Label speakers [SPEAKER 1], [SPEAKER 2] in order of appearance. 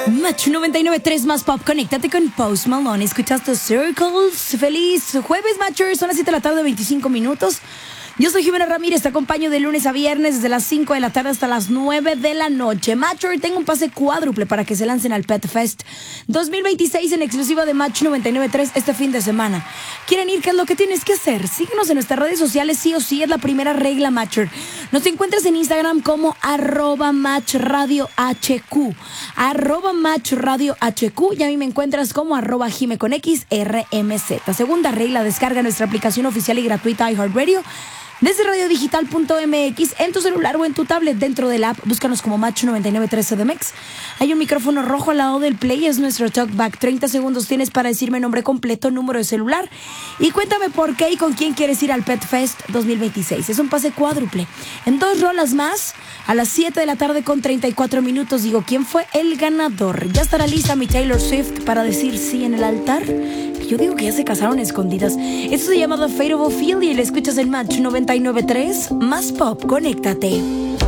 [SPEAKER 1] Match 99.3 más pop, conéctate con Post Malone. Escuchaste Circles. Feliz jueves, Matchers. Son las 7 de la tarde, 25 minutos. Yo soy Jimena Ramírez, te acompaño de lunes a viernes desde las 5 de la tarde hasta las 9 de la noche. Matcher, tengo un pase cuádruple para que se lancen al Pet Fest 2026 en exclusiva de Match 99.3 este fin de semana. ¿Quieren ir? ¿Qué es lo que tienes que hacer? Síguenos en nuestras redes sociales, sí o sí, es la primera regla, Matcher. Nos encuentras en Instagram como @MatchRadioHQ, @MatchRadioHQ, y a mí me encuentras como @JimeConXRMZ. Segunda regla, descarga nuestra aplicación oficial y gratuita iHeartRadio desde radiodigital.mx en tu celular o en tu tablet. Dentro del app, búscanos como Match 99.3 CDMX. Hay un micrófono rojo al lado del play, es nuestro talkback. 30 segundos tienes para decirme nombre completo, número de celular y cuéntame por qué y con quién quieres ir al Pet Fest 2026. Es un pase cuádruple. En 2 rolas más, a las 7 de la tarde con 34 minutos, digo quién fue el ganador. Ya estará lista mi Taylor Swift para decir sí en el altar. Yo digo que ya se casaron escondidas. Esto se llama The Fate of Ophelia y lo escuchas en Match 99.3 más pop. Conéctate.